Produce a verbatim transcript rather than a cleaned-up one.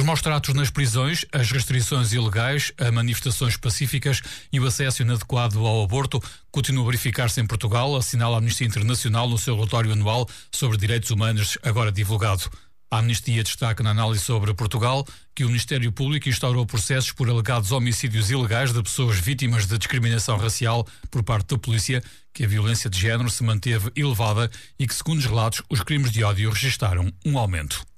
Os maus-tratos nas prisões, as restrições ilegais, as manifestações pacíficas e o acesso inadequado ao aborto continuam a verificar-se em Portugal, assinala a Amnistia Internacional no seu relatório anual sobre direitos humanos, agora divulgado. A Amnistia destaca na análise sobre Portugal que o Ministério Público instaurou processos por alegados homicídios ilegais de pessoas vítimas de discriminação racial por parte da polícia, que a violência de género se manteve elevada e que, segundo os relatos, os crimes de ódio registaram um aumento.